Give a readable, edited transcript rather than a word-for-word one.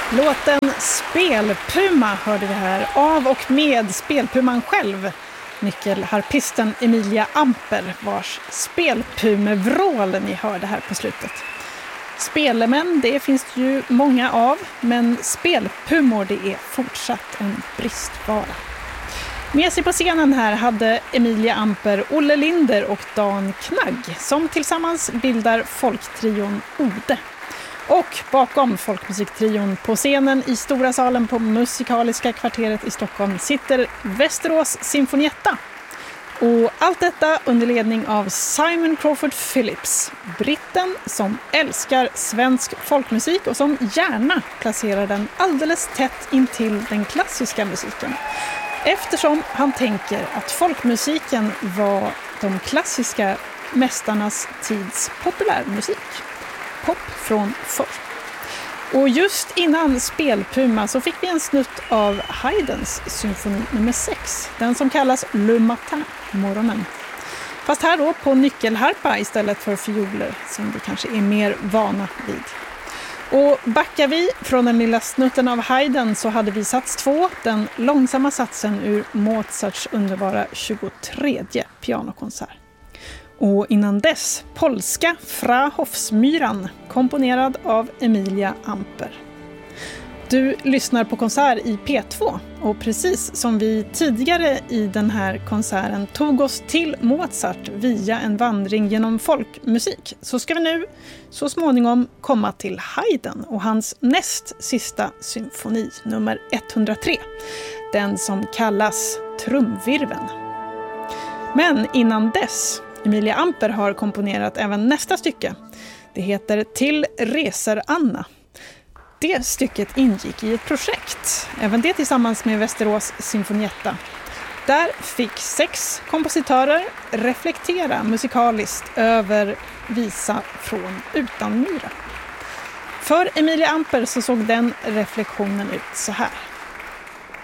Låten Spelpuma hörde vi här av och med spelpuman själv, nyckelharpisten Emilia Amper, vars spelpumevrål ni hörde här på slutet. Spelemän, det finns ju många av, men spelpumor, det är fortsatt en bristvara. Med sig på scenen här hade Emilia Amper, Olle Linder och Dan Knagg som tillsammans bildar folktrion Ode. Och bakom folkmusiktrion på scenen i Stora salen på Musikaliska kvarteret i Stockholm sitter Västerås Sinfonietta. Och allt detta under ledning av Simon Crawford Phillips, britten som älskar svensk folkmusik och som gärna placerar den alldeles tätt intill den klassiska musiken. Eftersom han tänker att folkmusiken var de klassiska mästarnas tids populärmusik. Pop från förr. Och just innan Spelpuma så fick vi en snutt av Haydns symfoni nummer 6. Den som kallas Le Matin, morgonen. Fast här då på nyckelharpa istället för fioler som vi kanske är mer vana vid. Och backar vi från den lilla snutten av Haydn så hade vi sats 2, den långsamma satsen ur Mozarts underbara 23:e pianokonsert. Och innan dess polska Fra Hofsmyran, komponerad av Emilia Amper. Du lyssnar på konsert i P2 och precis som vi tidigare i den här konserten tog oss till Mozart via en vandring genom folkmusik så ska vi nu så småningom komma till Haydn och hans näst sista symfoni nummer 103, den som kallas Trumvirveln. Men innan dess, Emilia Amper har komponerat även nästa stycke. Det heter Till reser Anna. Det stycket ingick i ett projekt, även det tillsammans med Västerås Sinfonietta. Där fick 6 kompositörer reflektera musikaliskt över visa från Utanmyra. För Emilia Amper så såg den reflektionen ut så här.